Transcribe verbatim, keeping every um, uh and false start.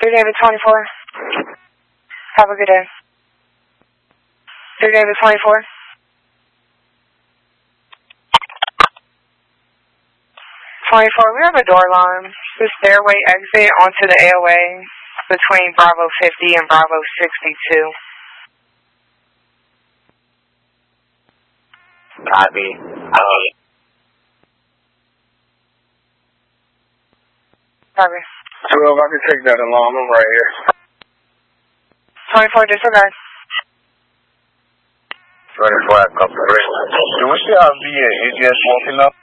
three David twenty-four. Have a good day. three David twenty-four. twenty-four, we have a door alarm. The stairway exit onto the A O A between Bravo fifty and Bravo sixty-two. Copy. Um, Copy. twelve, I can take that alarm. I'm right here. twenty-four, disregard. twenty-four, I come to break. Do we see our V A? Is just walking up?